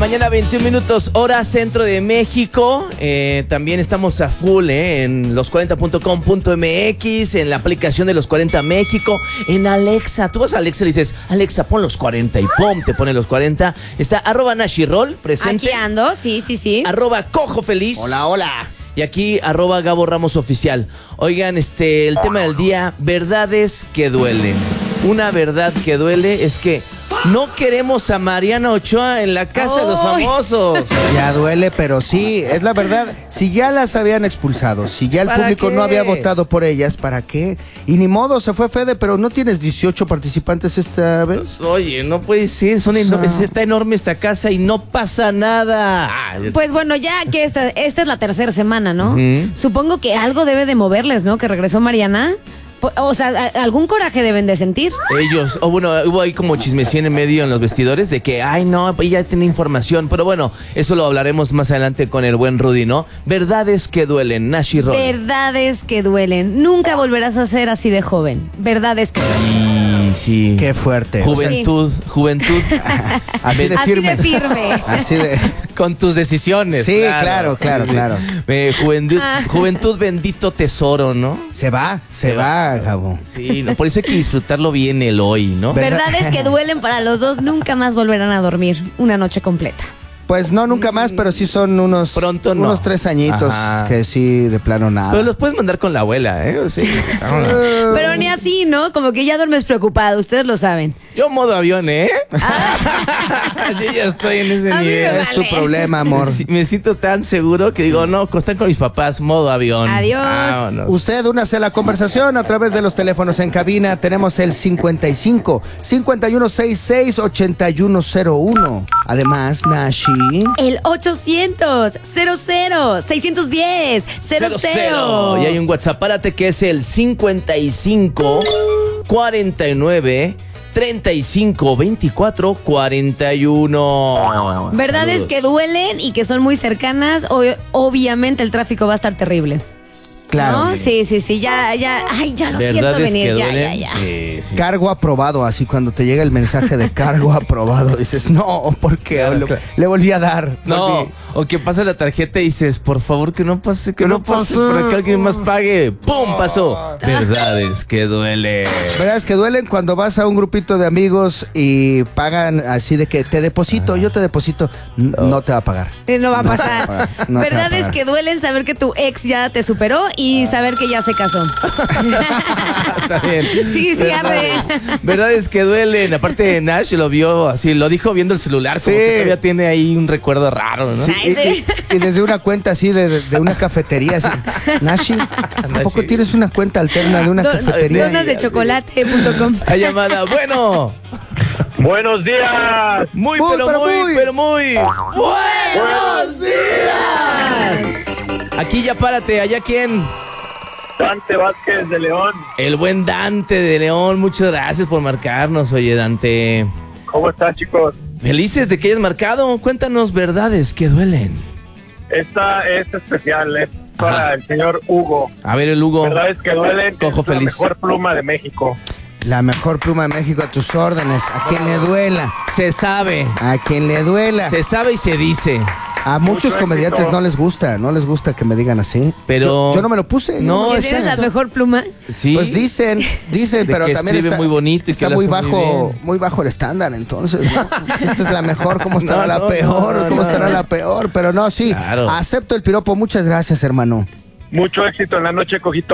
mañana, 21 minutos, hora centro de México. También estamos a full en los40.com.mx, en la aplicación de Los 40 México, en Alexa. Tú vas a Alexa y le dices, Alexa, pon Los 40 y ¡pum! Te pone Los 40. Está @Nashirol presente. Aquí ando, sí. @Cojo Feliz. Hola. Y aquí @Gabo Ramos Oficial. Oigan, el tema del día, verdades que duelen. Una verdad que duele es que no queremos a Mariana Ochoa en la casa de los famosos. Ya duele, pero sí, es la verdad. Si ya las habían expulsado, si ya el ¿Para público qué? no había votado por ellas, ¿para qué? Y ni modo, se fue Fede, pero ¿no tienes 18 participantes esta vez? Oye, no puede ser, está enorme esta casa y no pasa nada. Pues bueno, ya que esta es la tercera semana, ¿no? Ujú. Supongo que algo debe de moverles, ¿no? Que regresó Mariana. O sea, algún coraje deben de sentir. Ellos, hubo ahí como chismecín en medio en los vestidores de que, no, ella tiene información, pero bueno, eso lo hablaremos más adelante con el buen Rudy, ¿no? Verdades que duelen, Nashirol. Verdades que duelen. Nunca volverás a ser así de joven. Verdades que duelen. Sí. Qué fuerte. Juventud. Así de firme. Así de firme. Así de... Con tus decisiones. Sí, claro. Juventud, bendito tesoro, ¿no? Se va, Gabo. Sí, no, por eso hay que disfrutarlo bien el hoy, ¿no? Verdades que duelen para los dos. Nunca más volverán a dormir una noche completa. Pues no, nunca más, pero sí son unos... Pronto no. Unos 3 añitos. Ajá. Que sí, de plano nada. Pero los puedes mandar con la abuela, ¿eh? Sí. Pero ni así, ¿no? Como que ya duermes preocupado. Ustedes lo saben. Yo modo avión, ¿eh? Yo ya estoy en ese A mí me nivel. Es tu vale. problema, amor. Sí, me siento tan seguro que digo, no, están con mis papás, modo avión. Adiós. Vámonos. Usted únase a la conversación a través de los teléfonos en cabina. Tenemos el 55-5166-8101. Además, Nashi. El 800-00-610-00. Y hay un WhatsApp, párate, que es el 55-49-35-24-41. Verdades Saludos. que duelen y que son muy cercanas. Obviamente el tráfico va a estar terrible. Claro. ¿No? Sí. Ya. Ay, ya lo siento Verdades venir. que Ya. duelen. Sí. Cargo aprobado, así cuando te llega el mensaje de cargo aprobado, dices, no, porque Claro. le volví a dar. No, o que pasa la tarjeta y dices, por favor, que no pase, para que alguien más pague. ¡Pum! Pasó. Verdades que duele. Verdades que duelen cuando vas a un grupito de amigos y pagan así de que te deposito, yo te deposito, no te va a pagar. No va a pasar. No te va a Verdades pagar. que duelen saber que tu ex ya te superó y saber que ya se casó. Está bien. Sí, arde. Verdades que duelen. Aparte, Nash lo vio así, lo dijo viendo el celular, como Sí. que todavía tiene ahí un recuerdo raro, ¿no? Sí, y desde una cuenta así de una cafetería, así, Nashi, ¿a poco Nashi. tienes una cuenta alterna de una cafetería? Donasdechocolate.com. La llamada, bueno. Buenos días. Muy, Muy, pero pero muy, muy. pero muy. ¡Buenos días! Aquí ya párate, ¿allá quién? Dante Vázquez de León. El buen Dante de León, muchas gracias por marcarnos, oye, Dante. ¿Cómo están, chicos? Felices de que hayas marcado, cuéntanos verdades que duelen. Esta es especial, es para Ajá. el señor Hugo. A ver, el Hugo. Verdades que duelen. Cojo es feliz. La mejor pluma de México. La mejor pluma de México a tus órdenes, a quien le duela, Se sabe, a quien le duela. se sabe y se dice. A muchos Mucho comediantes éxito. no les gusta que me digan así. Pero- Yo no me lo puse. yo No, me lo ¿Que puse. tienes la mejor pluma? Sí. Pues dicen, De pero que también escribe está muy bonito y está que lo muy hace muy bajo, bien. muy bajo el estándar, entonces, ¿no? Si esta es la mejor, ¿cómo estará No, la no, peor? no, ¿Cómo no, estará no. la peor? Pero no, sí, Claro. acepto el piropo, muchas gracias, hermano. Mucho éxito en la noche, Cojito.